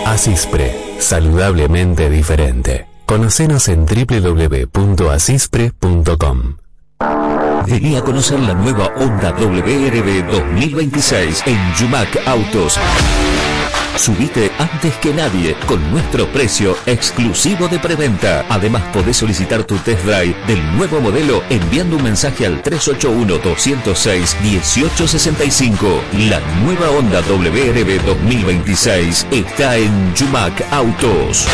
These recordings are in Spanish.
Asispre, saludablemente diferente. Conocenos en www.asispre.com. Vení a conocer la nueva Honda WRB 2026 en Yumac Autos. Subite antes que nadie con nuestro precio exclusivo de preventa. Además podés solicitar tu test drive del nuevo modelo enviando un mensaje al 381-206-1865. La nueva Honda WRB 2026 está en Yumac Autos.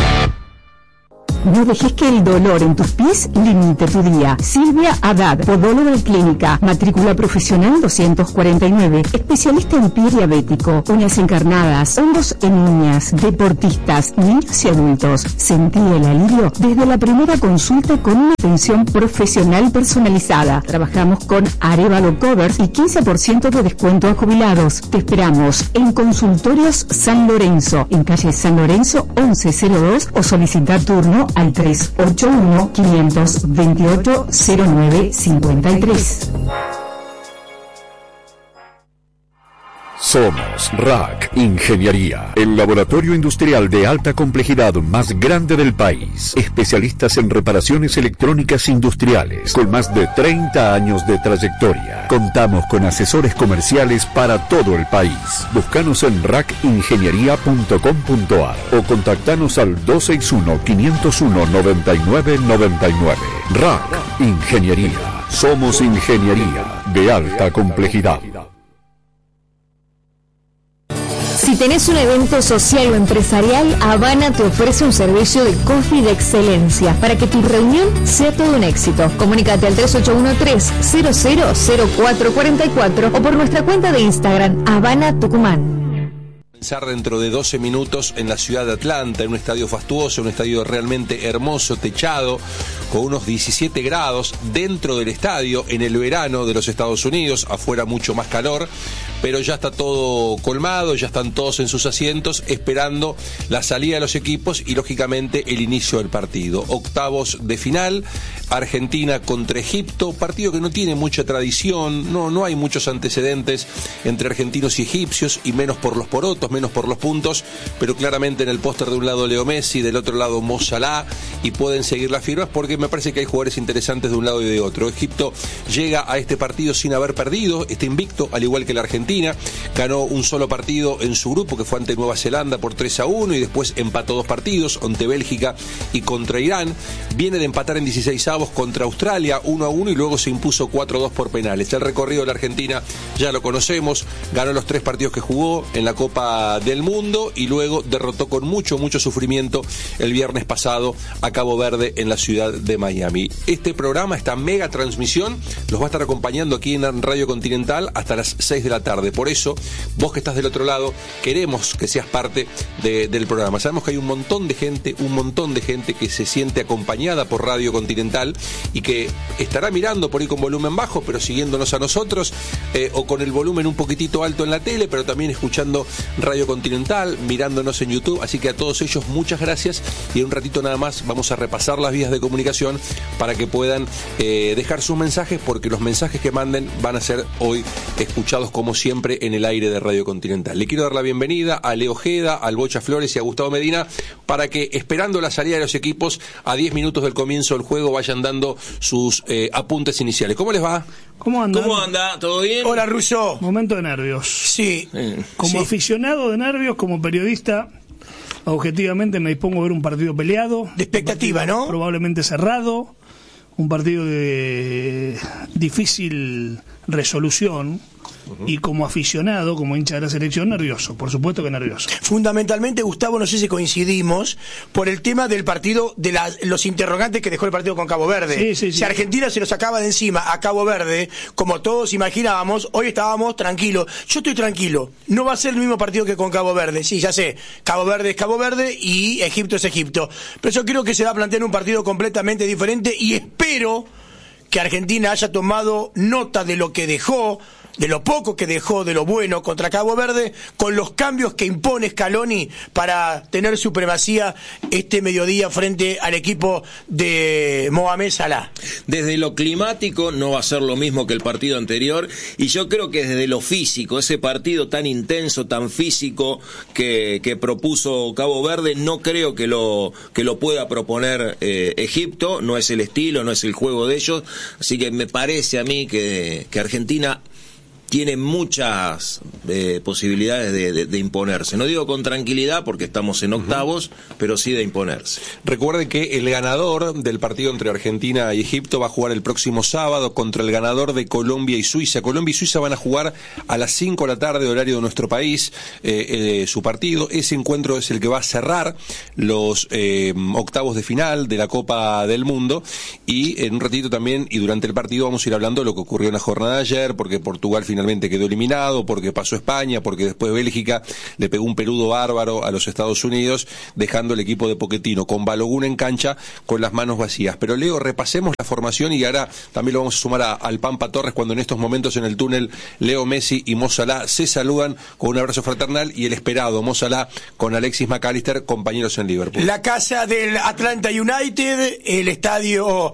No dejes que el dolor en tus pies limite tu día. Silvia Haddad, podóloga clínica, matrícula profesional 249, especialista en pie diabético, uñas encarnadas, hongos en uñas, deportistas, niños y adultos. Sentí el alivio desde la primera consulta con una atención profesional personalizada. Trabajamos con Arevalo Covers y 15% de descuento a jubilados. Te esperamos en Consultorios San Lorenzo, en calle San Lorenzo 1102 o solicita turno al 381-528-0953. Somos RAC Ingeniería, el laboratorio industrial de alta complejidad más grande del país. Especialistas en reparaciones electrónicas industriales, con más de 30 años de trayectoria. Contamos con asesores comerciales para todo el país. Búscanos en racingeniería.com.ar o contactanos al 261-501-9999. RAC Ingeniería. Somos ingeniería de alta complejidad. Si tenés un evento social o empresarial, Habana te ofrece un servicio de coffee de excelencia para que tu reunión sea todo un éxito. Comunícate al 3813-000444 o por nuestra cuenta de Instagram, Habana Tucumán. Dentro de 12 minutos en la ciudad de Atlanta, en un estadio fastuoso, un estadio realmente hermoso, techado, con unos 17 grados dentro del estadio en el verano de los Estados Unidos, afuera mucho más calor, pero ya está todo colmado, ya están todos en sus asientos esperando la salida de los equipos y lógicamente el inicio del partido. Octavos de final, Argentina contra Egipto, partido que no tiene mucha tradición, no hay muchos antecedentes entre argentinos y egipcios, y menos por los porotos, menos por los puntos, pero claramente en el póster de un lado Leo Messi, del otro lado Mo Salah, y pueden seguir las firmas porque me parece que hay jugadores interesantes de un lado y de otro. Egipto llega a este partido sin haber perdido, está invicto, al igual que la Argentina, ganó un solo partido en su grupo, que fue ante Nueva Zelanda por 3-1, y después empató 2 partidos, ante Bélgica y contra Irán. Viene de empatar en 16avos contra Australia 1-1 y luego se impuso 4-2 por penales. El recorrido de la Argentina ya lo conocemos, ganó los 3 partidos que jugó en la Copa del Mundo y luego derrotó con mucho sufrimiento el viernes pasado a Cabo Verde en la ciudad de Miami. Este programa, esta mega transmisión, los va a estar acompañando aquí en Radio Continental hasta las 6 de la tarde. Por eso, vos que estás del otro lado, queremos que seas parte del programa. Sabemos que hay un montón de gente que se siente acompañada por Radio Continental y que estará mirando por ahí con volumen bajo, pero siguiéndonos a nosotros, o con el volumen un poquitito alto en la tele, pero también escuchando Radio Continental, mirándonos en YouTube. Así que a todos ellos muchas gracias, y en un ratito nada más vamos a repasar las vías de comunicación para que puedan dejar sus mensajes, porque los mensajes que manden van a ser hoy escuchados como siempre en el aire de Radio Continental. Le quiero dar la bienvenida a Leo Ojeda, al Bocha Flores y a Gustavo Medina, para que, esperando la salida de los equipos a 10 minutos del comienzo del juego, vayan dando sus apuntes iniciales. ¿Cómo les va? ¿Cómo anda? ¿Cómo anda? ¿Todo bien? Hola, Russo. Momento de nervios. Sí. Como aficionado de nervios, como periodista, objetivamente me dispongo a ver un partido peleado. De expectativa, ¿no? Probablemente cerrado. Un partido de difícil resolución. Y como aficionado, como hincha de la selección, nervioso, por supuesto que nervioso. Fundamentalmente, Gustavo, no sé si coincidimos, por el tema del partido, de los interrogantes que dejó el partido con Cabo Verde. Sí. Si Argentina se lo sacaba de encima a Cabo Verde, como todos imaginábamos, hoy estábamos tranquilos. Yo estoy tranquilo, no va a ser el mismo partido que con Cabo Verde. Sí, ya sé, Cabo Verde es Cabo Verde y Egipto es Egipto. Pero yo creo que se va a plantear un partido completamente diferente, y espero que Argentina haya tomado nota de lo que dejó de lo poco que dejó de lo bueno contra Cabo Verde, con los cambios que impone Scaloni para tener supremacía este mediodía frente al equipo de Mohamed Salah. Desde lo climático no va a ser lo mismo que el partido anterior, y yo creo que desde lo físico, ese partido tan intenso, tan físico que propuso Cabo Verde, no creo que lo pueda proponer Egipto. No es el estilo, no es el juego de ellos, así que me parece a mí que Argentina tiene muchas posibilidades de imponerse. No digo con tranquilidad porque estamos en octavos, pero sí de imponerse. Recuerde que el ganador del partido entre Argentina y Egipto va a jugar el próximo sábado contra el ganador de Colombia y Suiza. Colombia y Suiza van a jugar a las 5 de la tarde, horario de nuestro país, su partido. Ese encuentro es el que va a cerrar los octavos de final de la Copa del Mundo, y en un ratito también, y durante el partido, vamos a ir hablando de lo que ocurrió en la jornada de ayer, porque Portugal finalmente quedó eliminado, porque pasó España, porque después Bélgica le pegó un peludo bárbaro a los Estados Unidos, dejando el equipo de Pochettino con Balogun en cancha con las manos vacías. Pero Leo, repasemos la formación, y ahora también lo vamos a sumar al Pampa Torres, cuando en estos momentos en el túnel Leo Messi y Mo Salah se saludan con un abrazo fraternal, y el esperado Mo Salah con Alexis McAllister, compañeros en Liverpool. La casa del Atlanta United, el estadio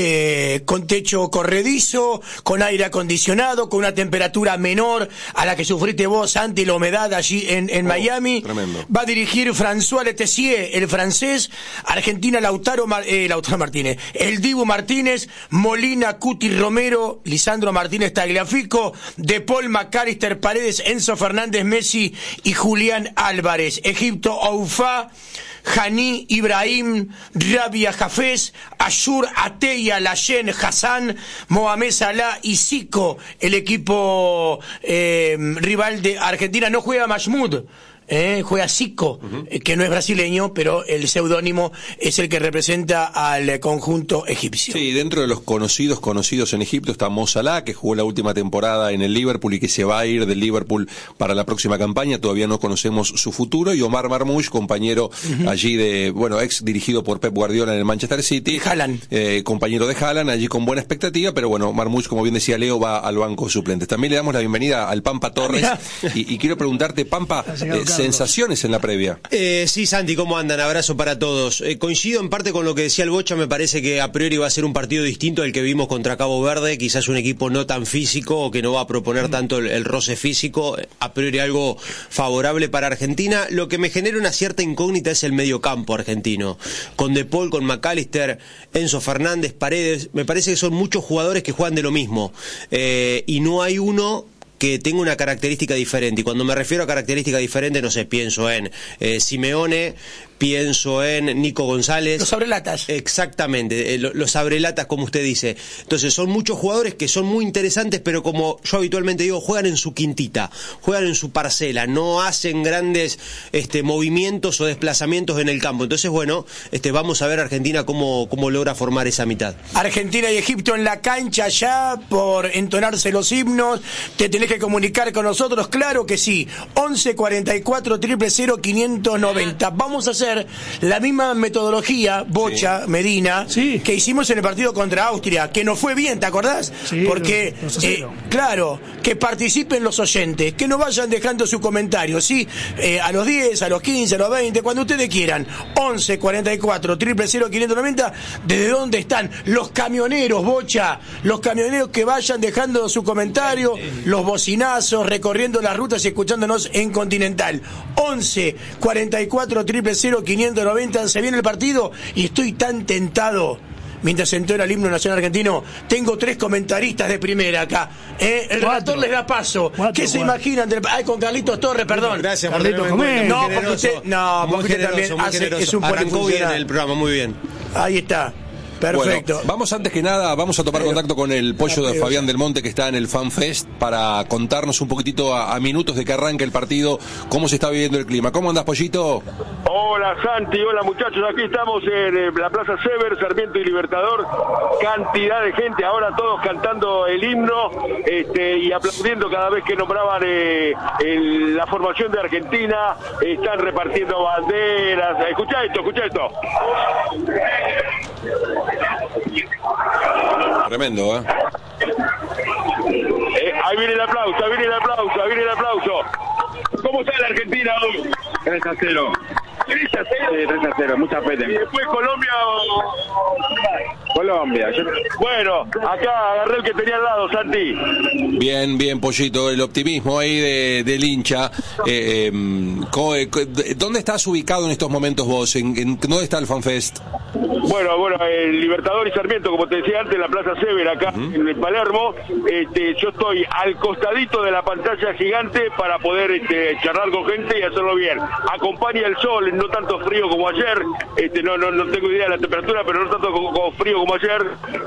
con techo corredizo, con aire acondicionado, con una temperatura menor a la que sufriste vos ante la humedad allí en Miami. Tremendo. Va a dirigir François Letessier, el francés. Argentina, Lautaro Martínez, el Dibu Martínez, Molina, Cuti Romero, Lisandro Martínez Tagliafico, De Paul, McAllister, Paredes, Enzo Fernández, Messi y Julián Álvarez. Egipto, Oufa, Hani, Ibrahim, Rabia Hafez, Ashur, Ateya, Layen, Hassan, Mohamed Salah y Zico, el equipo rival de Argentina. No juega Mahmoud, juega Zico, que no es brasileño, pero el seudónimo es el que representa al conjunto egipcio. Sí, dentro de los conocidos en Egipto está Mo Salah, que jugó la última temporada en el Liverpool y que se va a ir del Liverpool para la próxima campaña. Todavía no conocemos su futuro. Y Omar Marmoush, compañero allí ex dirigido por Pep Guardiola en el Manchester City. Haaland. Compañero de Haaland, allí con buena expectativa, pero bueno, Marmoush, como bien decía Leo, va al banco de suplentes. También le damos la bienvenida al Pampa Torres. Y quiero preguntarte, Pampa, sensaciones en la previa. Sí, Santi, ¿cómo andan? Abrazo para todos. Coincido en parte con lo que decía el Bocha. Me parece que a priori va a ser un partido distinto al que vimos contra Cabo Verde, quizás un equipo no tan físico o que no va a proponer tanto el roce físico, a priori algo favorable para Argentina. Lo que me genera una cierta incógnita es el mediocampo argentino, con De Paul, con McAllister, Enzo Fernández, Paredes. Me parece que son muchos jugadores que juegan de lo mismo, y no hay uno que tenga una característica diferente. Y cuando me refiero a característica diferente, no sé, pienso en Simeone, pienso en Nico González. Los abrelatas. Exactamente, los abrelatas, como usted dice. Entonces son muchos jugadores que son muy interesantes, pero como yo habitualmente digo, juegan en su quintita, juegan en su parcela, no hacen grandes movimientos o desplazamientos en el campo. Entonces, bueno, vamos a ver Argentina cómo logra formar esa mitad. Argentina y Egipto en la cancha ya por entonarse los himnos. Te tenés que comunicar con nosotros, claro que sí. 11 44 000 590. Vamos a hacer la misma metodología, Bocha, Medina, que hicimos en el partido contra Austria, que nos fue bien, ¿te acordás? Sí, porque, claro, que participen los oyentes, que nos vayan dejando su comentario, ¿sí? A los 10, a los 15, a los 20, cuando ustedes quieran. 11 44 000 590. ¿Desde dónde están los camioneros, Bocha? Los camioneros que vayan dejando su comentario, los bocinazos, recorriendo las rutas y escuchándonos en Continental. 11 44 000 590. Se viene el partido y estoy tan tentado. Mientras entona el himno nacional argentino, tengo 3 comentaristas de primera acá. El relator les da paso. ¿Qué se imaginan? Con Carlitos Torres, perdón. Gracias, Carlitos. Porque usted también es un arrancó bien el programa, muy bien. Ahí está. Perfecto. Bueno, vamos antes que nada, vamos a tomar contacto con el pollo de Fabián del Monte, que está en el FanFest, para contarnos un poquitito a minutos de que arranque el partido, cómo se está viviendo el clima. ¿Cómo andás, pollito? Hola, Santi, hola muchachos, aquí estamos en la Plaza Sever, Sarmiento y Libertador, cantidad de gente, ahora todos cantando el himno y aplaudiendo cada vez que nombraban la formación de Argentina, están repartiendo banderas. Escuchá esto. Tremendo, Ahí viene el aplauso, ahí viene el aplauso, ahí viene el aplauso. ¿Cómo está la Argentina hoy? 3-0. 3-0. 3-0, mucha pena. ¿Y después Colombia o...? Colombia. Bueno, acá agarré el que tenía al lado, Santi. Bien, bien, Pollito, el optimismo ahí del hincha. ¿Dónde estás ubicado en estos momentos vos? ¿Dónde está el FanFest? Bueno, el Libertador y Sarmiento, como te decía antes, en la Plaza Sever, acá en Palermo. Yo estoy al costadito de la pantalla gigante para poder charlar con gente y hacerlo bien. Acompaña el sol, no tanto frío como ayer. No tengo idea de la temperatura, pero no tanto como frío como ayer.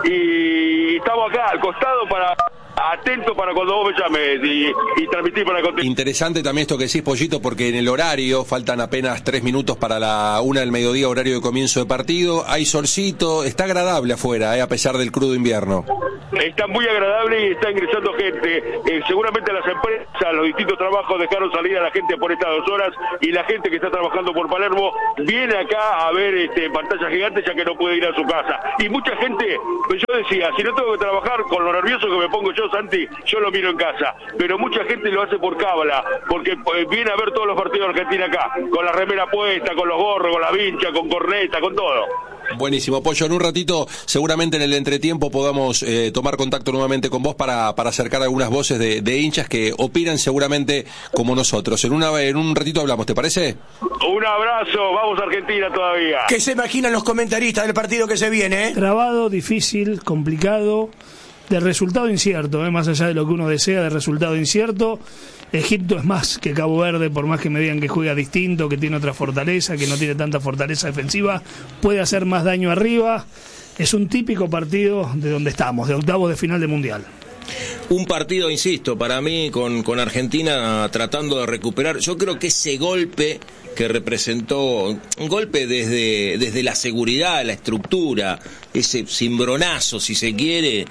Y estamos acá al costado atento para cuando vos me llames y transmitir para contigo. Interesante también esto que decís, Pollito, porque en el horario faltan apenas 3 minutos para la 1 del mediodía, horario de comienzo de partido. Hay solcito, está agradable afuera, a pesar del crudo invierno. Está muy agradable y está ingresando gente. Seguramente las empresas, los distintos trabajos dejaron salir a la gente por estas 2 horas y la gente que está trabajando por Palermo viene acá a ver pantalla gigante ya que no puede ir a su casa. Y mucha gente, pues yo decía, si no tengo que trabajar con lo nervioso que me pongo yo, Santi, yo lo miro en casa. Pero mucha gente lo hace por cábala, porque viene a ver todos los partidos de Argentina acá, con la remera puesta, con los gorros, con la vincha, con corneta, con todo. Buenísimo, Pollo. En un ratito, seguramente en el entretiempo podamos tomar contacto nuevamente con vos para acercar algunas voces de hinchas que opinan seguramente como nosotros. En un ratito hablamos, ¿te parece? Un abrazo, vamos a Argentina todavía. ¿Qué se imaginan los comentaristas del partido que se viene? Trabado, difícil, complicado, de resultado incierto, más allá de lo que uno desea, de resultado incierto. Egipto es más que Cabo Verde, por más que me digan que juega distinto, que tiene otra fortaleza, que no tiene tanta fortaleza defensiva, puede hacer más daño arriba. Es un típico partido de donde estamos, de octavos de final de Mundial. Un partido, insisto, para mí con Argentina tratando de recuperar. Yo creo que ese golpe que representó, un golpe desde la seguridad, la estructura, ese cimbronazo, si se quiere,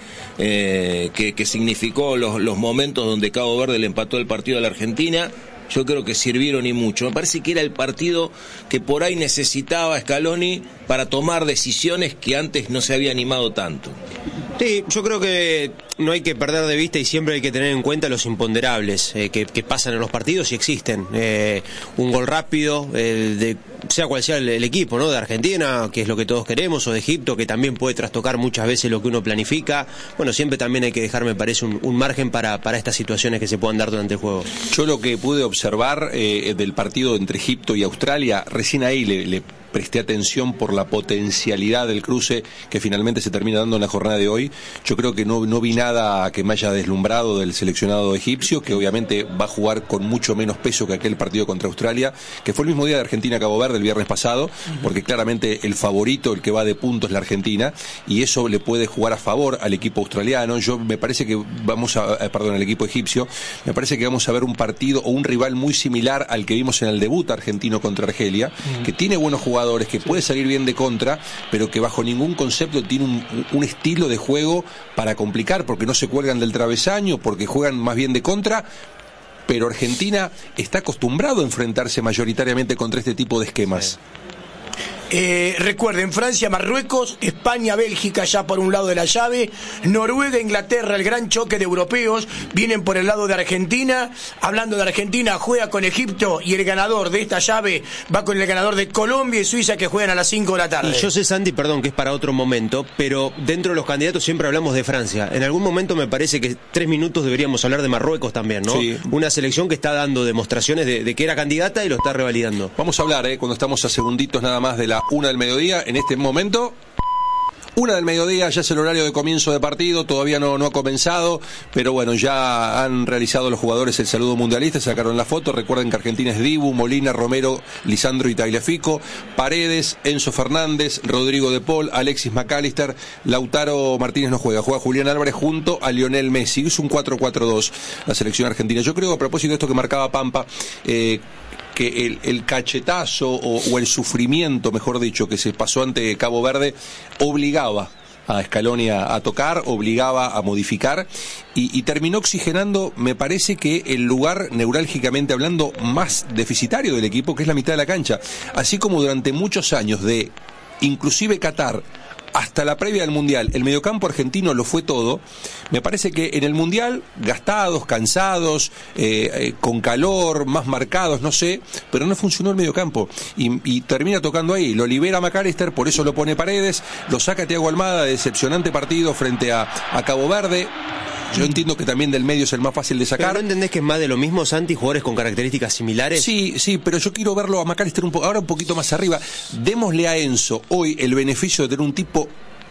que significó los momentos donde Cabo Verde le empató el partido a la Argentina, yo creo que sirvieron y mucho. Me parece que era el partido que por ahí necesitaba Scaloni para tomar decisiones que antes no se había animado tanto. Sí, yo creo que no hay que perder de vista y siempre hay que tener en cuenta los imponderables que pasan en los partidos y existen. Un gol rápido, sea cual sea el equipo, ¿no? De Argentina, que es lo que todos queremos, o de Egipto, que también puede trastocar muchas veces lo que uno planifica. Bueno, siempre también hay que dejar, me parece, un margen para estas situaciones que se puedan dar durante el juego. Yo lo que pude observar del partido entre Egipto y Australia, recién ahí le presté atención por la potencialidad del cruce que finalmente se termina dando en la jornada de hoy. Yo creo que no vi nada que me haya deslumbrado del seleccionado egipcio, que obviamente va a jugar con mucho menos peso que aquel partido contra Australia, que fue el mismo día de Argentina-Cabo Verde el viernes pasado, porque claramente el favorito, el que va de puntos es la Argentina, y eso le puede jugar a favor al equipo australiano. Yo me parece que al equipo egipcio, me parece que vamos a ver un partido o un rival muy similar al que vimos en el debut argentino contra Argelia, que tiene buenos jugadores, que puede salir bien de contra, pero que bajo ningún concepto tiene un estilo de juego para complicar, porque no se cuelgan del travesaño, porque juegan más bien de contra. Pero Argentina está acostumbrado a enfrentarse mayoritariamente contra este tipo de esquemas. Sí. Recuerden, Francia, Marruecos, España, Bélgica ya por un lado de la llave, Noruega, Inglaterra, el gran choque de europeos, vienen por el lado de Argentina. Hablando de Argentina, juega con Egipto y el ganador de esta llave va con el ganador de Colombia y Suiza, que juegan a las 5 de la tarde. Y yo sé, Santi, perdón, que es para otro momento, pero dentro de los candidatos siempre hablamos de Francia. En algún momento me parece que 3 minutos deberíamos hablar de Marruecos también, ¿no? Sí. Una selección que está dando demostraciones de que era candidata y lo está revalidando. Vamos a hablar, cuando estamos a segunditos nada más de la 1 del mediodía, en este momento 1 del mediodía, ya es el horario de comienzo de partido, todavía no ha comenzado, pero bueno, ya han realizado los jugadores el saludo mundialista, sacaron la foto. Recuerden que Argentina es Dibu, Molina, Romero, Lisandro y Tagliafico, Paredes, Enzo Fernández, Rodrigo de Paul, Alexis McAllister, Lautaro Martínez no juega Julián Álvarez junto a Lionel Messi. Es un 4-4-2 la selección argentina. Yo creo, a propósito de esto que marcaba Pampa, que el cachetazo o el sufrimiento, mejor dicho, que se pasó ante Cabo Verde obligaba a Scaloni a tocar, obligaba a modificar y terminó oxigenando, me parece que el lugar neurálgicamente hablando más deficitario del equipo, que es la mitad de la cancha. Así como durante muchos años de inclusive Qatar hasta la previa del Mundial, el mediocampo argentino lo fue todo. Me parece que en el Mundial, gastados, cansados, con calor, más marcados, no sé, pero no funcionó el mediocampo. Y termina tocando ahí. Lo libera McAllister, por eso lo pone Paredes, lo saca Thiago Almada, decepcionante partido frente a Cabo Verde. Yo entiendo que también del medio es el más fácil de sacar. ¿Pero no entendés que es más de lo mismo, Santi, jugadores con características similares? Sí, pero yo quiero verlo a McAllister ahora un poquito más arriba. Démosle a Enzo hoy el beneficio de tener un tipo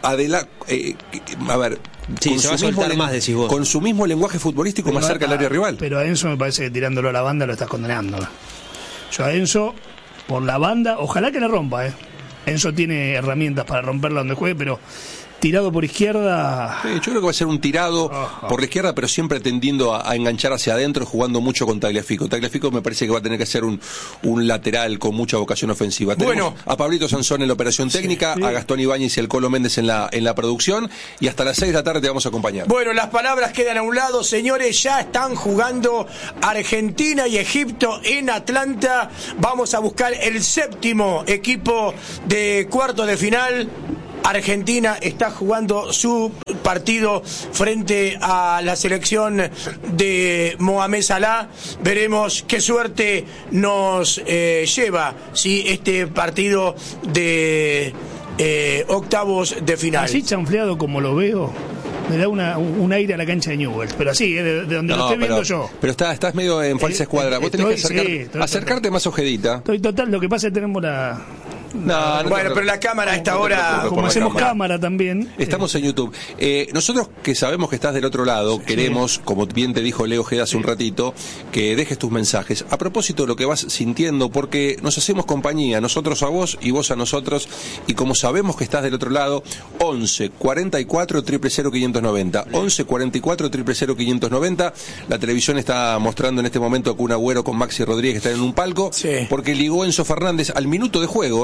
sí, se va a soltar más, decís vos. Con su mismo lenguaje futbolístico más cerca del área rival. Pero a Enzo me parece que tirándolo a la banda lo estás condenando. Yo a Enzo, por la banda, ojalá que la rompa, Enzo tiene herramientas para romperla donde juegue, pero tirado por izquierda. Sí, yo creo que va a ser un tirado por la izquierda, pero siempre tendiendo a enganchar hacia adentro, jugando mucho con Tagliafico. Tagliafico me parece que va a tener que ser un lateral con mucha vocación ofensiva. Tenemos a Pablito Sansón en la operación técnica, a Gastón Ibáñez y el Colo Méndez en la producción, y hasta las 6 de la tarde te vamos a acompañar. Bueno, las palabras quedan a un lado, señores. Ya están jugando Argentina y Egipto en Atlanta. Vamos a buscar el séptimo equipo de cuartos de final. Argentina está jugando su partido frente a la selección de Mohamed Salah. Veremos qué suerte nos lleva este partido de octavos de final. Así chanfleado como lo veo, me da un aire a la cancha de Newell's, pero así, de donde lo estoy viendo yo. Pero estás medio en falsa escuadra. Vos tenés que acercarte más ojedita. Estoy total, lo que pasa es que tenemos la... Bueno, pero la cámara a esta hora, como hacemos cámara también. Estamos en YouTube. Nosotros que sabemos que estás del otro lado, queremos, como bien te dijo Leo Ojeda hace un ratito, que dejes tus mensajes. A propósito de lo que vas sintiendo, porque nos hacemos compañía, nosotros a vos y vos a nosotros, y como sabemos que estás del otro lado, 11 44 000 590. 11 44 000 590. La televisión está mostrando en este momento a Kun Agüero con Maxi Rodríguez, que están en un palco, porque ligó Enzo Fernández al minuto de juego,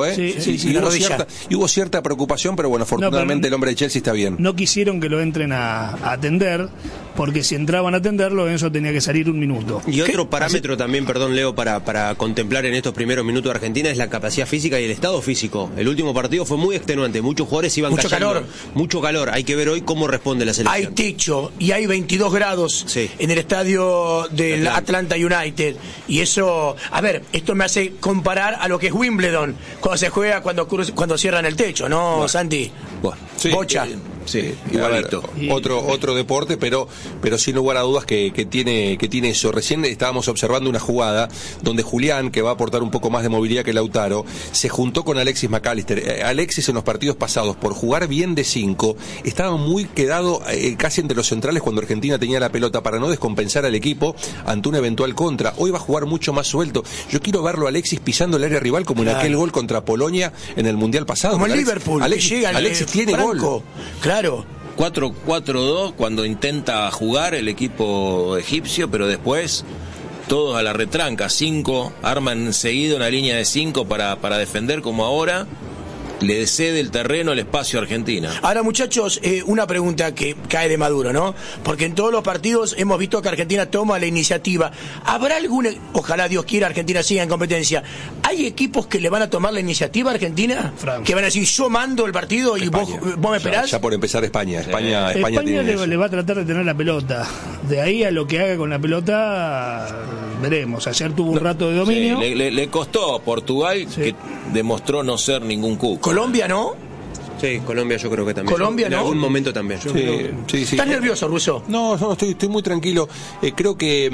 y hubo cierta preocupación, pero bueno, afortunadamente el hombre de Chelsea está bien. No quisieron que lo entren a atender, porque si entraban a atenderlo, Enzo tenía que salir un minuto. Y otro parámetro también, perdón Leo, para contemplar en estos primeros minutos de Argentina es la capacidad física y el estado físico. El último partido fue muy extenuante, muchos jugadores iban cayendo. Mucho calor, hay que ver hoy cómo responde la selección. Hay techo y hay 22 grados en el estadio del Atlanta United, y eso, a ver, esto me hace comparar a lo que es Wimbledon, cuando se juega cuando cierran el techo, ¿no, Santi? Bocha. Sí, igualito. Otro deporte, pero sin lugar a dudas que tiene eso. Recién estábamos observando una jugada donde Julián, que va a aportar un poco más de movilidad que Lautaro, se juntó con Alexis McAllister. Alexis en los partidos pasados, por jugar bien de 5, estaba muy quedado casi entre los centrales cuando Argentina tenía la pelota, para no descompensar al equipo ante una eventual contra. Hoy va a jugar mucho más suelto. Yo quiero verlo a Alexis pisando el área rival como en aquel gol contra Polonia en el Mundial pasado. Como en Liverpool. Alexis tiene gol. Claro. 4-4-2 cuando intenta jugar el equipo egipcio, pero después todos a la retranca. 5, arman enseguida una línea de 5 para defender, como ahora. Le cede el terreno, el espacio a Argentina. Ahora, muchachos, una pregunta que cae de maduro, ¿no? Porque en todos los partidos hemos visto que Argentina toma la iniciativa. ¿Habrá alguna, ojalá Dios quiera, Argentina siga en competencia? ¿Hay equipos que le van a tomar la iniciativa a Argentina? Francia. Que van a decir, yo mando el partido y vos me esperás. Ya por empezar España tiene le va a tratar de tener la pelota. De ahí a lo que haga con la pelota, veremos. Ayer tuvo un rato de dominio. Le costó a Portugal, que demostró no ser ningún cuco. Colombia, ¿no? Sí, Colombia yo creo que también. Colombia, ¿no? En algún momento también. Sí. ¿Estás nervioso, Russo? No, estoy muy tranquilo. Creo que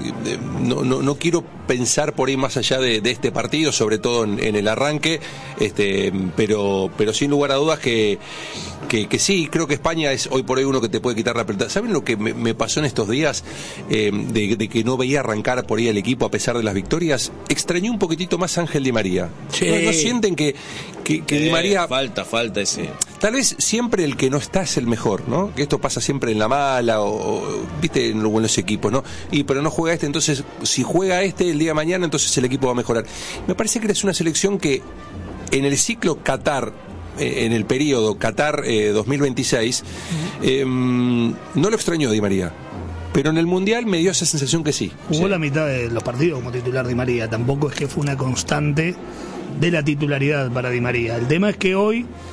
no quiero pensar por ahí más allá de este partido, sobre todo en el arranque, pero sin lugar a dudas que sí, creo que España es hoy por hoy uno que te puede quitar la pelota. ¿Saben lo que me pasó en estos días de que no veía arrancar por ahí el equipo a pesar de las victorias? Extrañé un poquitito más a Ángel Di María. Sí. ¿No sienten que Di María... Falta ese... Tal vez siempre el que no está es el mejor, ¿no? Que esto pasa siempre en la mala o viste, en los buenos equipos, ¿no? Pero no juega entonces si juega el día de mañana, entonces el equipo va a mejorar. Me parece que es una selección que en el ciclo Qatar, en el periodo Qatar 2026, no lo extrañó Di María. Pero en el Mundial me dio esa sensación que sí. Jugó la mitad de los partidos como titular Di María. Tampoco es que fue una constante de la titularidad para Di María. El tema es que hoy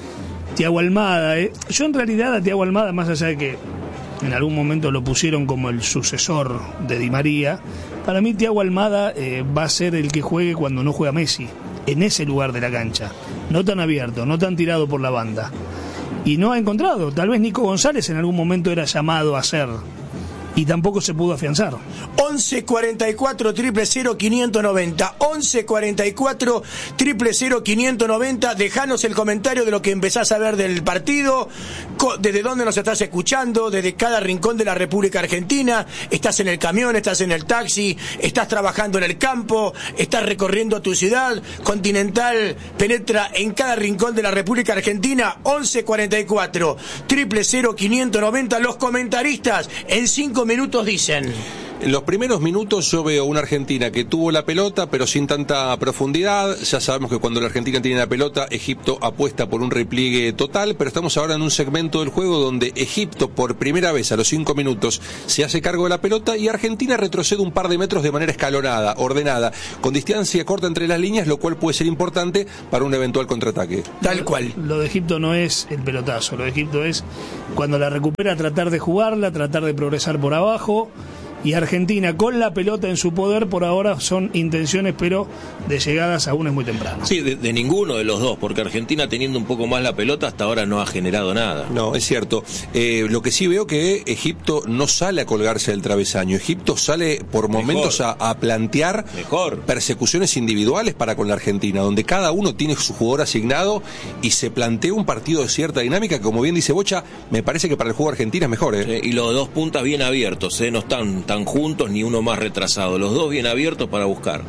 Thiago Almada. Yo en realidad a Thiago Almada, más allá de que en algún momento lo pusieron como el sucesor de Di María, para mí Thiago Almada va a ser el que juegue cuando no juega Messi, en ese lugar de la cancha, no tan abierto, no tan tirado por la banda. Y no ha encontrado, tal vez Nico González en algún momento era llamado a ser, y tampoco se pudo afianzar. 11 44 000 590. 11 44 000 590. Dejanos el comentario de lo que empezás a ver del partido, desde dónde nos estás escuchando, desde cada rincón de la República Argentina. Estás en el camión, estás en el taxi, estás trabajando en el campo, estás recorriendo tu ciudad. Continental penetra en cada rincón de la República Argentina. 11 44 000 590. Los comentaristas en 5 minutos dicen. En los primeros minutos yo veo una Argentina que tuvo la pelota pero sin tanta profundidad. Ya sabemos que cuando la Argentina tiene la pelota, Egipto apuesta por un repliegue total, pero estamos ahora en un segmento del juego donde Egipto por primera vez a los 5 minutos se hace cargo de la pelota y Argentina retrocede un par de metros de manera escalonada, ordenada, con distancia corta entre las líneas, lo cual puede ser importante para un eventual contraataque. Tal cual. Lo de Egipto no es el pelotazo, lo de Egipto es cuando la recupera tratar de jugarla, tratar de progresar por abajo. Y Argentina con la pelota en su poder por ahora son intenciones, pero de llegadas aún es muy temprano. Sí, de ninguno de los dos, porque Argentina teniendo un poco más la pelota hasta ahora no ha generado nada. No, es cierto. Lo que sí veo que Egipto no sale a colgarse del travesaño. Egipto sale por momentos a plantear persecuciones individuales para con la Argentina, donde cada uno tiene su jugador asignado y se plantea un partido de cierta dinámica que, como bien dice Bocha, me parece que para el juego de Argentina es mejor. Y los dos puntas bien abiertos, no están juntos ni uno más retrasado, los dos bien abiertos para buscar.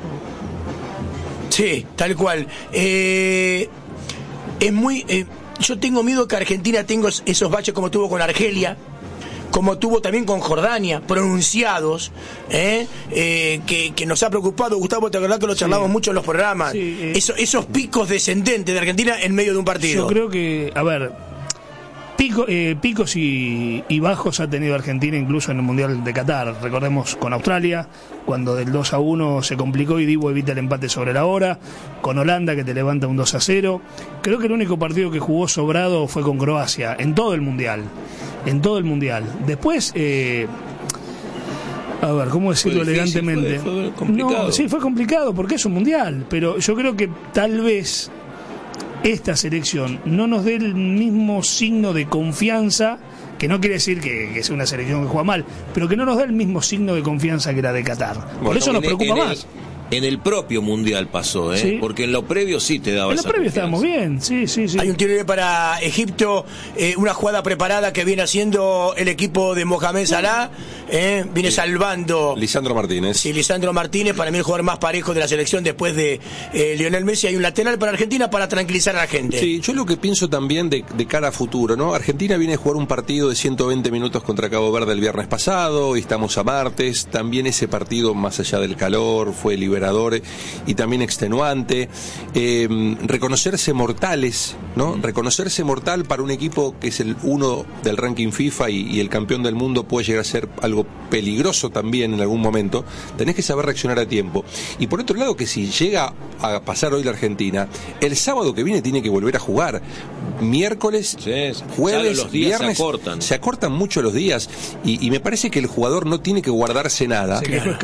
Sí, tal cual. Es muy yo tengo miedo que Argentina tenga esos baches como tuvo con Argelia, como tuvo también con Jordania, pronunciados, que nos ha preocupado. Gustavo, te acordás que lo charlamos mucho en los programas, esos picos descendentes de Argentina en medio de un partido. Yo creo que, a ver, picos y bajos ha tenido Argentina incluso en el Mundial de Qatar. Recordemos con Australia, cuando del 2-1 se complicó y Dibu evita el empate sobre la hora, con Holanda que te levanta un 2-0. Creo que el único partido que jugó sobrado fue con Croacia, en todo el Mundial. Después, a ver, ¿cómo decirlo elegantemente? Fue complicado. No, sí, fue complicado porque es un Mundial, pero yo creo que tal vez esta selección no nos dé el mismo signo de confianza, que no quiere decir que sea una selección que juega mal, pero que no nos dé el mismo signo de confianza que la de Qatar. Por eso nos preocupa más. En el propio Mundial pasó, Sí. Porque en lo previo sí te daba esa En lo previo confianza. estábamos bien, sí. Hay un tiro libre para Egipto, una jugada preparada que viene haciendo el equipo de Mohamed Salah, viene salvando Lisandro Martínez. Sí, Lisandro Martínez, para mí el jugador más parejo de la selección después de Lionel Messi. Hay un lateral para Argentina para tranquilizar a la gente. Sí, yo lo que pienso también de cara a futuro, ¿no? Argentina viene a jugar un partido de 120 minutos contra Cabo Verde el viernes pasado, y estamos a martes. También ese partido, más allá del calor, fue liberador y también extenuante. Reconocerse mortales, ¿no? Reconocerse mortal para un equipo que es el uno del ranking FIFA y el campeón del mundo puede llegar a ser algo peligroso también en algún momento. Tenés que saber reaccionar a tiempo. Y por otro lado, que si llega a pasar hoy la Argentina, el sábado que viene tiene que volver a jugar. Miércoles, jueves, los días viernes, se acortan mucho los días y me parece que el jugador no tiene que guardarse nada,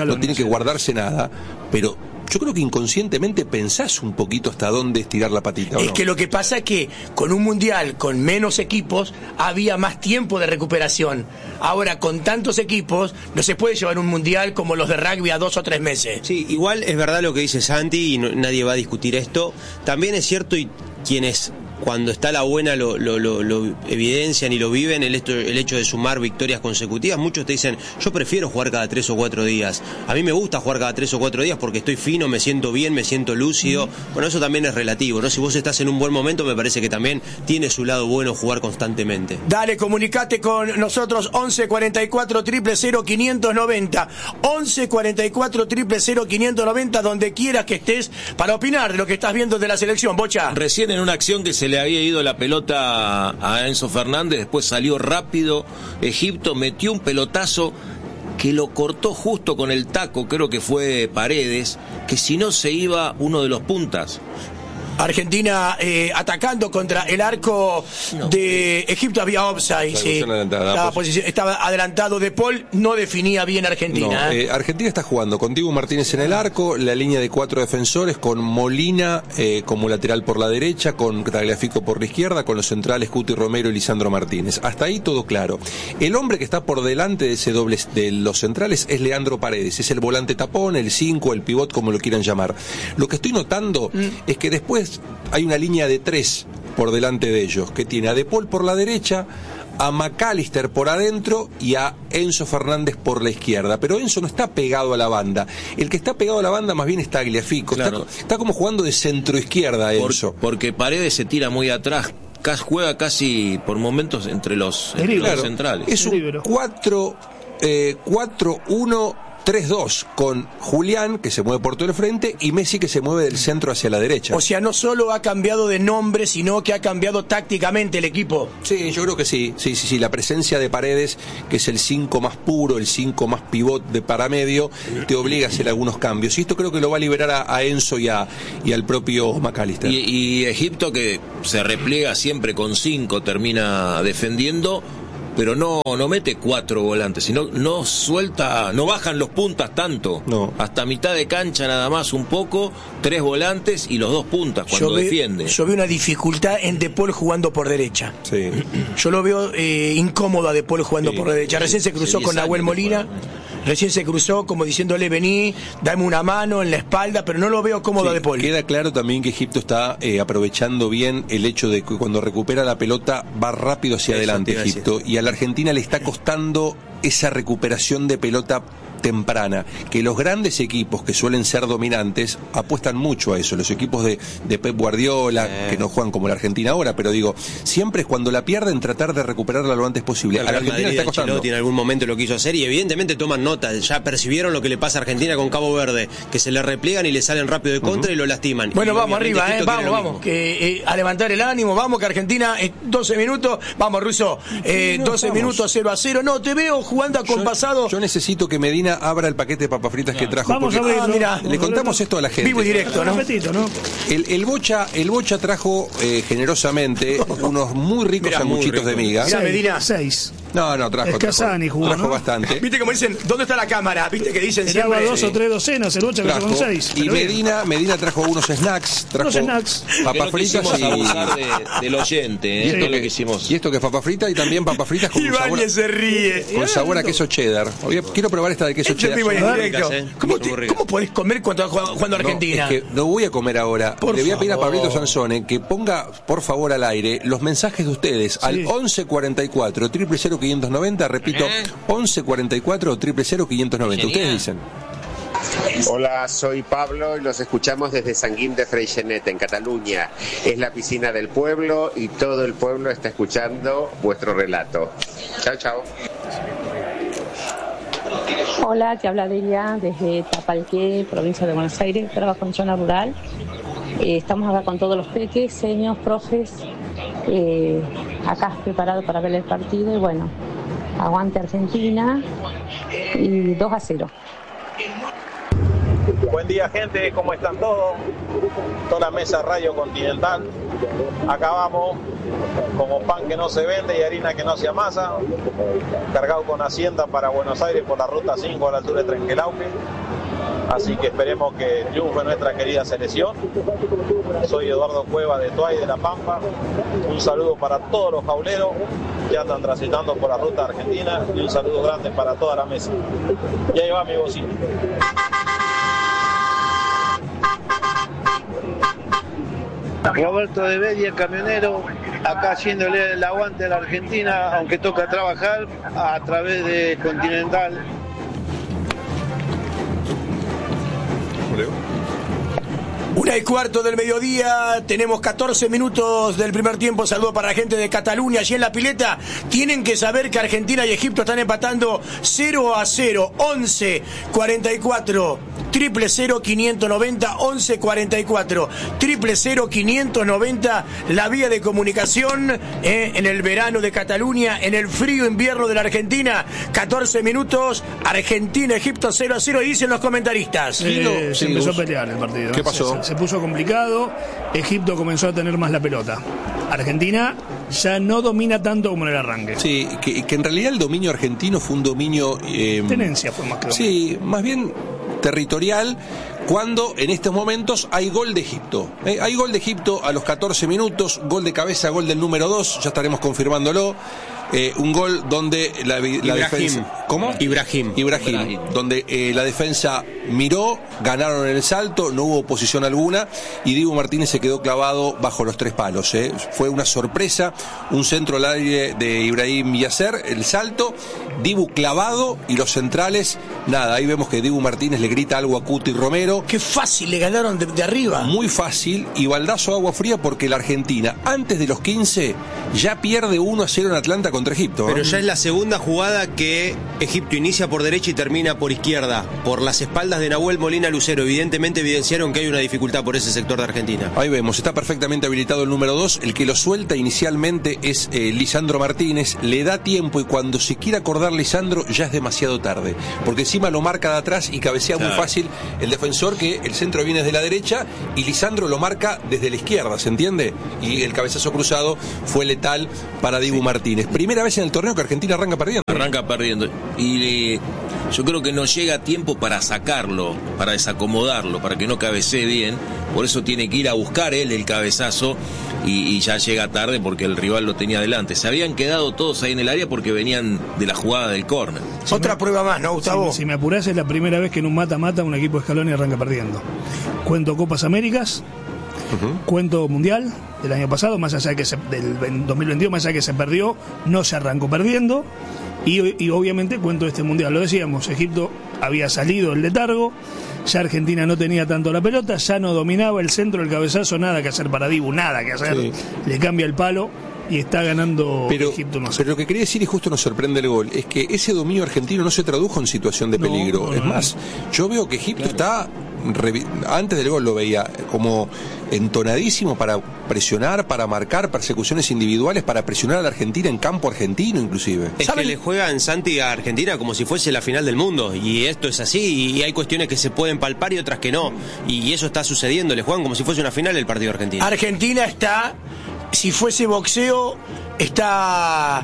pero yo creo que inconscientemente pensás un poquito hasta dónde estirar la patita. Es que lo que pasa es que con un mundial con menos equipos había más tiempo de recuperación. Ahora con tantos equipos no se puede llevar un mundial como los de rugby a 2 o 3 meses. Sí, igual es verdad lo que dice Santi y nadie va a discutir esto. También es cierto, y quienes cuando está la buena lo evidencian y lo viven, el hecho de sumar victorias consecutivas. Muchos te dicen, yo prefiero jugar cada 3 o 4 días. A mí me gusta jugar cada 3 o 4 días porque estoy fino, me siento bien, me siento lúcido. Bueno, eso también es relativo, ¿no? Si vos estás en un buen momento, me parece que también tiene su lado bueno jugar constantemente. Dale, comunicate con nosotros, 11 44 000 590. 11 44 000 590, donde quieras que estés, para opinar de lo que estás viendo de la selección. Bocha. Recién en una acción que se le había ido la pelota a Enzo Fernández, después salió rápido Egipto, metió un pelotazo que lo cortó justo con el taco, creo que fue Paredes, que si no se iba uno de los puntas. Argentina atacando contra el arco de Egipto, había offside. Sí. Estaba adelantado De Paul, no definía bien Argentina. No, Argentina está jugando con Dibu Martínez en el arco, la línea de 4 defensores, con Molina como lateral por la derecha, con Tagliafico por la izquierda, con los centrales Cuti Romero y Lisandro Martínez. Hasta ahí todo claro. El hombre que está por delante de ese doble de los centrales es Leandro Paredes, es el volante tapón, el 5, el pivot, como lo quieran llamar. Lo que estoy notando es que después hay una línea de 3 por delante de ellos, que tiene a De Paul por la derecha, a McAllister por adentro y a Enzo Fernández por la izquierda. Pero Enzo no está pegado a la banda. El que está pegado a la banda más bien es Tagliafico. Claro. Está como jugando de centro izquierda Enzo. Porque Paredes se tira muy atrás. Juega casi por momentos entre los centrales. Es un 4-1-3-2 con Julián, que se mueve por todo el frente, y Messi, que se mueve del centro hacia la derecha. O sea, no solo ha cambiado de nombre, sino que ha cambiado tácticamente el equipo. Sí, yo creo que sí. Sí. La presencia de Paredes, que es el 5 más puro, el 5 más pivot de paramedio, te obliga a hacer algunos cambios. Y esto creo que lo va a liberar a Enzo y al propio McAllister. Y Egipto, que se repliega siempre con 5, termina defendiendo, pero no mete 4 volantes, sino no suelta, no bajan los puntas tanto. No. Hasta mitad de cancha nada más, un poco, 3 volantes y los 2 puntas cuando defiende. Yo veo una dificultad en De Paul jugando por derecha. Sí. Yo lo veo incómodo a De Paul jugando por derecha. Recién se cruzó con Nahuel Molina. Recién se cruzó como diciéndole: vení, dame una mano en la espalda, pero no lo veo cómodo a De Paul. Queda claro también que Egipto está aprovechando bien el hecho de que cuando recupera la pelota va rápido hacia adelante Egipto, y a la Argentina le está costando esa recuperación de pelota temprana, que los grandes equipos que suelen ser dominantes apuestan mucho a eso. Los equipos de Pep Guardiola, que no juegan como la Argentina ahora, pero digo, siempre es cuando la pierden tratar de recuperarla lo antes posible. A la Argentina le está costando. Ancelotti en algún momento lo quiso hacer y evidentemente toman nota, ya percibieron lo que le pasa a Argentina con Cabo Verde, que se le repliegan y le salen rápido de contra y lo lastiman. Bueno, vamos arriba, vamos, que a levantar el ánimo, vamos, que Argentina 12 minutos, vamos Russo, 12 minutos 0-0, no, te veo jugando acompasado. Yo necesito que Medina abra el paquete de papas fritas que trajo. Vamos a ver, mira, le contamos esto a la gente. Vivo y directo, ¿no? El Bocha trajo generosamente unos muy ricos sanguchitos de miga. Mira, Medina. 6. No, trajo bastante. Viste como dicen, ¿dónde está la cámara? Viste que dicen siempre 2 o 3 docenas, el Bocha con 6. Y Medina trajo unos snacks, papas fritas y del oyente, esto lo que hicimos. Y esto que es papas fritas y también papas fritas con sabor. Se ríe. Con sabor a queso cheddar. Quiero probar esta de queso cheddar. ¿Cómo podés comer cuando jugando Argentina? Es que no voy a comer ahora. Le voy a pedir a Pablito Sansone que ponga, por favor, al aire los mensajes de ustedes al 1144 000 590, repito, 1144 000 590. Ustedes dicen. Hola, soy Pablo y los escuchamos desde Sant Guim de Freixenet, en Cataluña. Es la piscina del pueblo y todo el pueblo está escuchando vuestro relato. Chao. Hola, te habla Delia desde Tapalqué, provincia de Buenos Aires. Trabajo en zona rural. Estamos acá con todos los peques, seños, profes, acá preparados para ver el partido. Y bueno, aguante Argentina y 2-0. Buen día, gente, ¿cómo están todos? Toda la mesa Radio Continental. Acá vamos, como pan que no se vende y harina que no se amasa, cargado con Hacienda para Buenos Aires por la ruta 5 a la altura de Trenquelauquen. Así que esperemos que triunfe nuestra querida selección. Soy Eduardo Cueva de Tuay de La Pampa. Un saludo para todos los jauleros que andan transitando por la ruta argentina y un saludo grande para toda la mesa. Y ahí va mi bocina. Roberto de Bedia, camionero, acá haciéndole el aguante a la Argentina, aunque toca trabajar a través de Continental. 1:15 del mediodía, tenemos 14 minutos del primer tiempo. Saludo para la gente de Cataluña, allí en la pileta. Tienen que saber que Argentina y Egipto están empatando 0-0. 11-44 000 590, 11-44 000 590, la vía de comunicación en el verano de Cataluña, en el frío invierno de la Argentina. 14 minutos, Argentina, Egipto 0-0, y dicen los comentaristas. Se empezó a pelear el partido. ¿Qué pasó? Se puso complicado, Egipto comenzó a tener más la pelota. Argentina ya no domina tanto como en el arranque. Sí, que en realidad el dominio argentino fue un dominio... tenencia fue más que dominio. Sí, más bien territorial, cuando en estos momentos hay gol de Egipto. Hay gol de Egipto a los 14 minutos, gol de cabeza, gol del número 2, ya estaremos confirmándolo. Un gol donde la defensa... ¿Cómo? Ibrahim. Donde la defensa miró, ganaron en el salto, no hubo oposición alguna y Dibu Martínez se quedó clavado bajo los 3 palos. Fue una sorpresa, un centro al aire de Ibrahim Yasser, el salto, Dibu clavado y los centrales, nada, ahí vemos que Dibu Martínez le grita algo a Cuti Romero. Qué fácil, le ganaron de arriba. Muy fácil, y baldazo de agua fría porque la Argentina, antes de los 15, ya pierde 1-0 en Atlanta contra Egipto. Pero ya es la segunda jugada que Egipto inicia por derecha y termina por izquierda, por las espaldas de Nahuel Molina Lucero. Evidentemente evidenciaron que hay una dificultad por ese sector de Argentina. Ahí vemos, está perfectamente habilitado el número 2, el que lo suelta inicialmente es Lisandro Martínez, le da tiempo y cuando se quiere acordar Lisandro ya es demasiado tarde, porque encima lo marca de atrás y cabecea muy fácil el defensor, que el centro viene desde la derecha y Lisandro lo marca desde la izquierda, ¿se entiende? Y el cabezazo cruzado fue letal para Dibu Martínez. Primera vez en el torneo que Argentina arranca perdiendo. Y yo creo que no llega a tiempo para sacarlo, para desacomodarlo, para que no cabecee bien. Por eso tiene que ir a buscar él el cabezazo y ya llega tarde porque el rival lo tenía delante. Se habían quedado todos ahí en el área porque venían de la jugada del córner. Otra prueba más, ¿no, Gustavo? Si me apurás, es la primera vez que en un mata-mata un equipo de Scaloni arranca perdiendo. Cuento Copas Américas, cuento Mundial del año pasado, más allá de que del 2022, más allá de que se perdió, no se arrancó perdiendo. Y obviamente cuento este Mundial, lo decíamos, Egipto había salido del letargo, ya Argentina no tenía tanto la pelota, ya no dominaba el centro, el cabezazo, nada que hacer para Dibu, nada que hacer, le cambia el palo y está ganando Egipto. Pero lo que quería decir, y justo nos sorprende el gol, es que ese dominio argentino no se tradujo en situación de peligro. Es más, yo veo que Egipto está, antes del gol lo veía como entonadísimo para presionar, para marcar persecuciones individuales, para presionar a la Argentina en campo argentino inclusive. Es que le juegan, Santi, a Argentina como si fuese la final del mundo, y esto es así, y hay cuestiones que se pueden palpar y otras que no, y eso está sucediendo, le juegan como si fuese una final el partido argentino. Argentina está, si fuese boxeo, está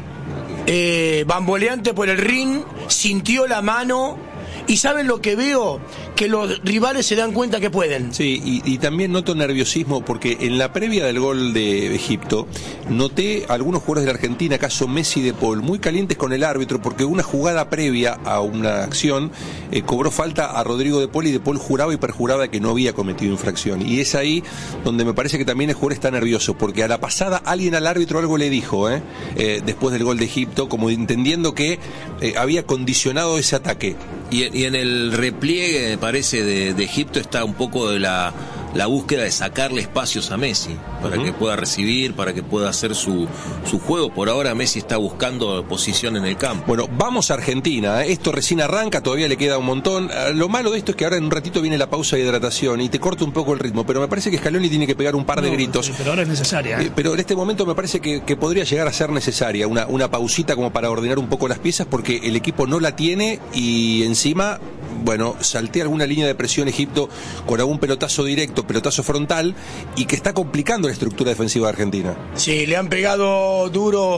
bamboleante por el ring, sintió la mano. ¿Y saben lo que veo? Que los rivales se dan cuenta que pueden. Sí, y también noto nerviosismo porque en la previa del gol de Egipto noté a algunos jugadores de la Argentina, caso Messi y De Paul, muy calientes con el árbitro porque una jugada previa a una acción cobró falta a Rodrigo De Paul y De Paul juraba y perjuraba que no había cometido infracción. Y es ahí donde me parece que también el jugador está nervioso porque a la pasada alguien al árbitro algo le dijo después del gol de Egipto, como entendiendo que había condicionado ese ataque. Y en el repliegue, me parece, de Egipto está un poco de la búsqueda de sacarle espacios a Messi, para que pueda recibir, para que pueda hacer su juego. Por ahora Messi está buscando posición en el campo. Bueno, vamos a Argentina, esto recién arranca, todavía le queda un montón. Lo malo de esto es que ahora en un ratito viene la pausa de hidratación y te corta un poco el ritmo, pero me parece que Scaloni tiene que pegar un par de gritos. Pero ahora es necesaria. Pero en este momento me parece que podría llegar a ser necesaria una pausita como para ordenar un poco las piezas, porque el equipo no la tiene y encima, bueno, saltea alguna línea de presión Egipto con algún pelotazo directo, pelotazo frontal, y que está complicando la estructura defensiva de Argentina. Sí, le han pegado duro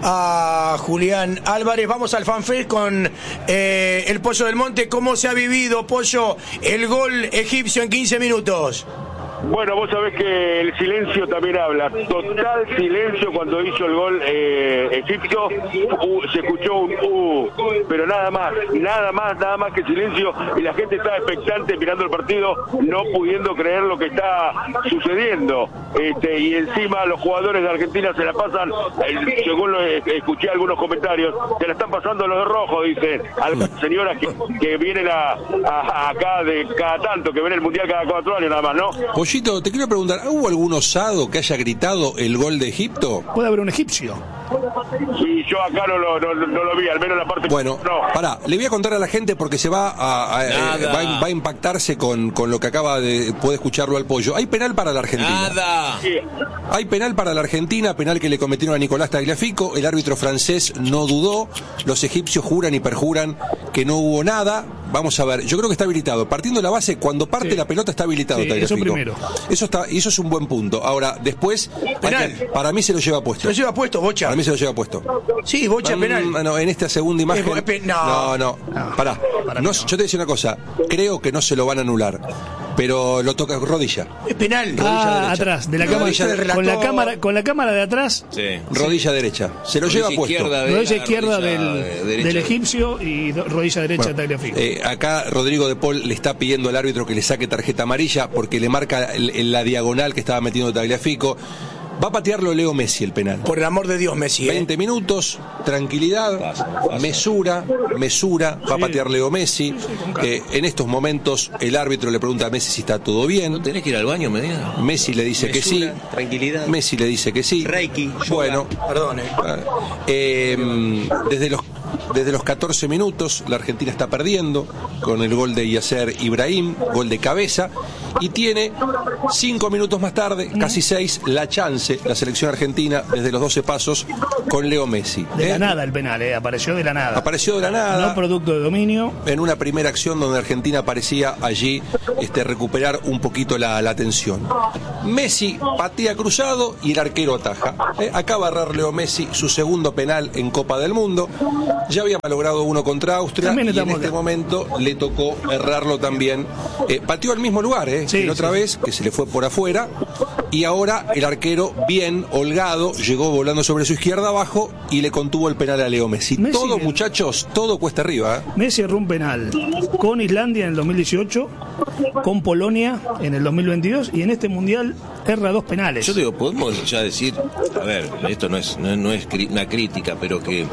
a Julián Álvarez. Vamos al FanFest con el Pollo del Monte. ¿Cómo se ha vivido, Pollo, el gol egipcio en 15 minutos? Bueno, vos sabés que el silencio también habla. Total silencio cuando hizo el gol egipcio. Se escuchó un pero nada más que silencio, y la gente está expectante mirando el partido, no pudiendo creer lo que está sucediendo. Y encima los jugadores de Argentina se la pasan, según escuché algunos comentarios, se la están pasando los de rojo, dicen algunas señoras que vienen acá de cada tanto, que ven el Mundial cada 4 años nada más, ¿no? Pollito, te quiero preguntar, ¿hubo algún osado que haya gritado el gol de Egipto? Puede haber un egipcio. Sí, yo acá no lo vi, al menos la parte... Bueno, pará, le voy a contar a la gente porque se va a impactarse con lo que puede escucharlo al Pollo. Hay penal para la Argentina. Nada. Hay penal para la Argentina, penal que le cometieron a Nicolás Tagliafico. El árbitro francés no dudó. Los egipcios juran y perjuran que no hubo nada. vamos a ver, yo creo que está habilitado. Partiendo de la base, cuando parte la pelota está habilitado. Sí, eso primero. Eso es un buen punto. Ahora, después, para mí se lo lleva puesto. ¿Se lo lleva puesto, Bocha? Para mí se lo lleva puesto. Sí, Bocha penal. No, en esta segunda imagen. No. Pará. No, yo te decía una cosa. Creo que no se lo van a anular. Pero lo toca rodilla. Es penal. Rodilla atrás, de la cámara, con la cámara de atrás. Sí. Rodilla derecha. Se lo lleva puesto. Rodilla izquierda del egipcio y rodilla derecha de Tagliafico. Acá Rodrigo de Paul le está pidiendo al árbitro que le saque tarjeta amarilla porque le marca la diagonal que estaba metiendo Tagliafico. Va a patearlo Leo Messi el penal. Por el amor de Dios, Messi. 20 minutos, tranquilidad, mesura, va a patear Leo Messi. En estos momentos el árbitro le pregunta a Messi si está todo bien. ¿No tenés que ir al baño, Medina? Messi le dice que sí. Tranquilidad. Messi le dice que sí. Reiki. Bueno, perdón. Desde los 14 minutos la Argentina está perdiendo con el gol de Yasser Ibrahim, gol de cabeza, y tiene 5 minutos más tarde, casi 6, la chance, la selección argentina, desde los 12 pasos, con Leo Messi. De la nada el penal, apareció de la nada. Apareció de la nada. No producto de dominio. En una primera acción donde Argentina parecía allí recuperar un poquito la atención. Messi patea cruzado y el arquero ataja. Acaba de errar Leo Messi su segundo penal en Copa del Mundo. Ya había malogrado uno contra Austria y en este momento le tocó errarlo también. Pateó al mismo lugar, otra vez, que se le fue por afuera. Y ahora el arquero, bien holgado, llegó volando sobre su izquierda abajo y le contuvo el penal a Leo Messi. Todo, muchachos, todo cuesta arriba. Messi erró un penal con Islandia en el 2018, con Polonia en el 2022 y en este mundial erra 2 penales. Yo digo, podemos ya decir, a ver, esto no es una crítica, pero que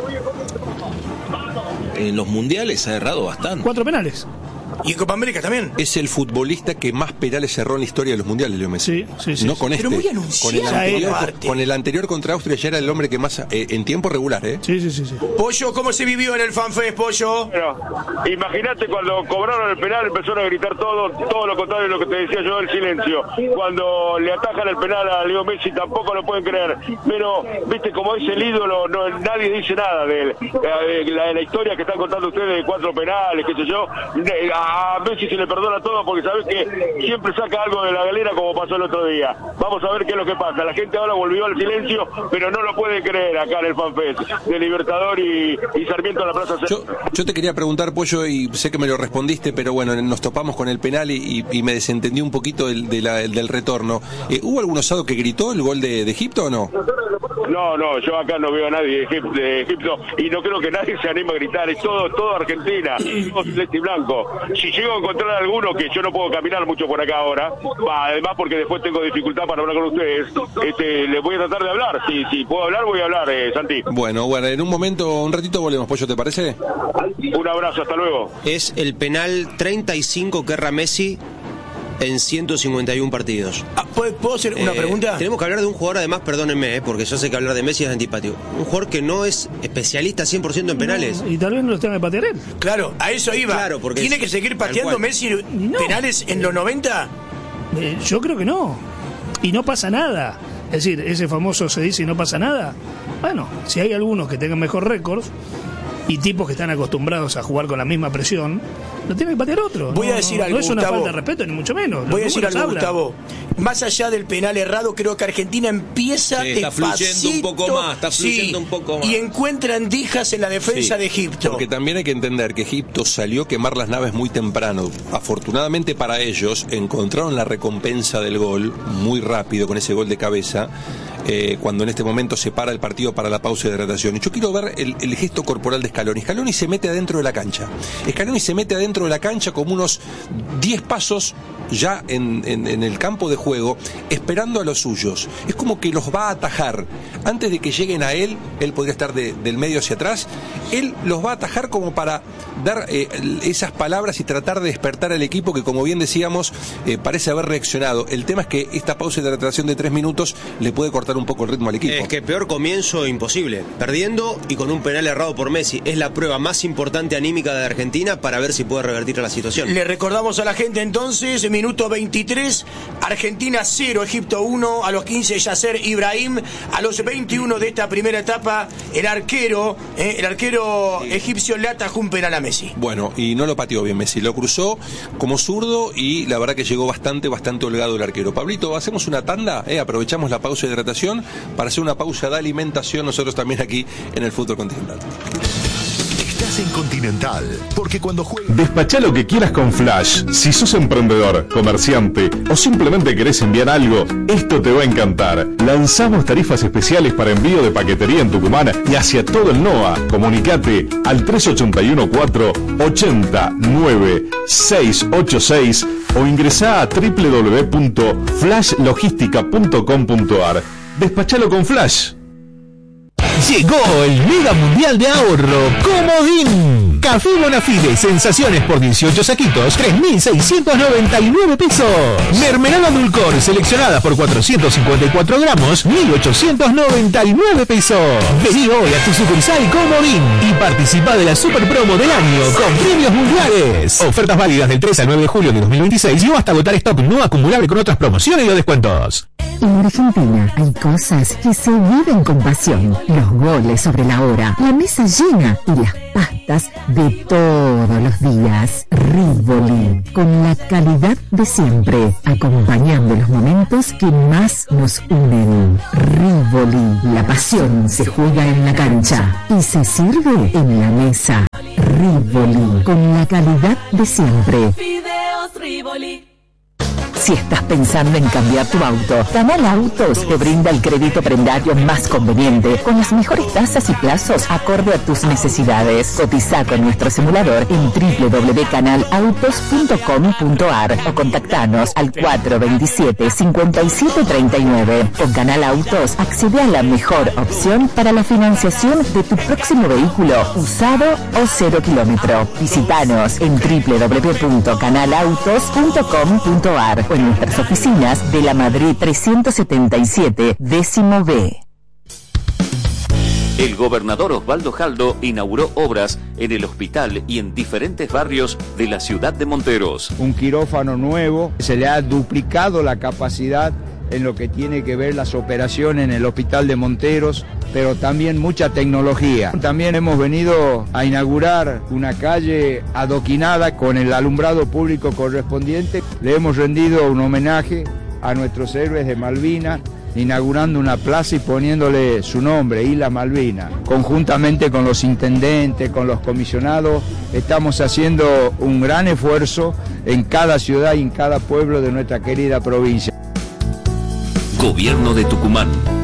en los mundiales ha errado bastante. 4 penales. Y en Copa América también. Es el futbolista que más penales cerró en la historia de los mundiales, Leo Messi. Sí. No con Pero muy anunciado. Con el anterior contra Austria ya era el hombre que más en tiempo regular, Sí. Pollo, ¿cómo se vivió en el FanFest, Pollo? Bueno, imagínate cuando cobraron el penal empezaron a gritar todo lo contrario de lo que te decía yo del silencio. Cuando le atajan el penal a Leo Messi tampoco lo pueden creer. Pero, viste, como es el ídolo, nadie dice nada de él. La historia que están contando ustedes de 4 penales, qué sé yo. A Messi se le perdona todo porque sabes que siempre saca algo de la galera como pasó el otro día. Vamos a ver qué es lo que pasa. La gente ahora volvió al silencio, pero no lo puede creer acá en el FanFest de Libertador y Sarmiento en la Plaza Central. Yo te quería preguntar, Pollo, y sé que me lo respondiste, pero bueno, nos topamos con el penal y me desentendí un poquito del retorno. ¿Hubo algún osado que gritó el gol de Egipto o no? No, yo acá no veo a nadie de Egipto y no creo que nadie se anime a gritar. Es todo Argentina, todo celeste y blanco. Si llego a encontrar alguno, que yo no puedo caminar mucho por acá ahora, además porque después tengo dificultad para hablar con ustedes, les voy a tratar de hablar. Si puedo hablar, voy a hablar, Santi. Bueno, en un ratito volvemos, Pollo, ¿te parece? Un abrazo, hasta luego. Es el penal 35 que erra Messi en 151 partidos. ¿Puedo hacer una pregunta? Tenemos que hablar de un jugador, además, perdónenme, porque yo sé que hablar de Messi es antipático. Un jugador que no es especialista 100% en penales. Y tal vez no los tenga que patear él. Claro, a eso iba. Claro, porque ¿Tiene que seguir pateando Messi penales en los 90? Yo creo que no. Y no pasa nada. Es decir, ese famoso se dice y no pasa nada. Bueno, si hay algunos que tengan mejor récord y tipos que están acostumbrados a jugar con la misma presión, lo tiene que patear otro. Voy a decir algo, no es una Gustavo. falta de respeto, ni mucho menos. Voy a decir algo, Gustavo. Más allá del penal errado, creo que Argentina empieza está fluyendo un poco más. Y encuentra endijas en la defensa de Egipto. Porque también hay que entender que Egipto salió a quemar las naves muy temprano. Afortunadamente para ellos, encontraron la recompensa del gol muy rápido con ese gol de cabeza. Cuando en este momento se para el partido para la pausa de hidratación. Y yo quiero ver el gesto corporal de Scaloni. Scaloni se mete adentro de la cancha. Scaloni se mete adentro de la cancha como unos 10 pasos ya en el campo de juego, esperando a los suyos. Es como que los va a atajar. Antes de que lleguen a él podría estar del medio hacia atrás, él los va a atajar como para dar esas palabras y tratar de despertar al equipo que, como bien decíamos, parece haber reaccionado. El tema es que esta pausa de hidratación de 3 minutos le puede cortar un poco el ritmo al equipo. Es que peor comienzo imposible, perdiendo y con un penal errado por Messi. Es la prueba más importante anímica de Argentina para ver si puede revertir la situación. Le recordamos a la gente entonces, minuto 23, Argentina 0, Egipto 1, a los 15 Yasser Ibrahim, a los 21 de esta primera etapa, el arquero egipcio le atajó un penal a Messi. Bueno, y no lo pateó bien Messi, lo cruzó como zurdo y la verdad que llegó bastante holgado el arquero. Pablito, hacemos una tanda, aprovechamos la pausa de hidratación para hacer una pausa de alimentación nosotros también aquí en el Fútbol Continental. Estás en Continental, porque cuando juegas... Despachá lo que quieras con Flash. Si sos emprendedor, comerciante o simplemente querés enviar algo, esto te va a encantar. Lanzamos tarifas especiales para envío de paquetería en Tucumán y hacia todo el NOA. Comunicate al 3814-809686 o ingresá a www.flashlogistica.com.ar. Despachalo con Flash. Llegó el Mega Mundial de Ahorro Comodín. Café Bonafide, sensaciones por 18 saquitos, 3.699 pesos. Mermelada Dulcor, seleccionada por 454 gramos, 1.899 pesos. Vení hoy a tu sucursal Comodín y participa de la super promo del año con premios mundiales. Ofertas válidas del 3 al 9 de julio de 2026 y hasta agotar stock no acumulable con otras promociones y o descuentos. En Argentina hay cosas que se viven con pasión. Los goles sobre la hora, la mesa llena y las pastas de todos los días. Rivoli, con la calidad de siempre, acompañando los momentos que más nos unen. Rivoli, la pasión se juega en la cancha y se sirve en la mesa. Rivoli, con la calidad de siempre. Fideos Rivoli. Si estás pensando en cambiar tu auto, Canal Autos te brinda el crédito prendario más conveniente, con las mejores tasas y plazos acorde a tus necesidades. Cotiza con nuestro simulador en www.canalautos.com.ar o contactanos al 427-5739. Con Canal Autos accede a la mejor opción para la financiación de tu próximo vehículo, usado o 0 kilómetro. Visítanos en www.canalautos.com.ar o en nuestras oficinas de la Madrid 377, décimo B. El gobernador Osvaldo Jaldo inauguró obras en el hospital y en diferentes barrios de la ciudad de Monteros. Un quirófano nuevo, se le ha duplicado la capacidad en lo que tiene que ver las operaciones en el hospital de Monteros, pero también mucha tecnología. También hemos venido a inaugurar una calle adoquinada con el alumbrado público correspondiente. Le hemos rendido un homenaje a nuestros héroes de Malvinas, inaugurando una plaza y poniéndole su nombre, Isla Malvina. Conjuntamente con los intendentes, con los comisionados, estamos haciendo un gran esfuerzo en cada ciudad y en cada pueblo de nuestra querida provincia. Gobierno de Tucumán.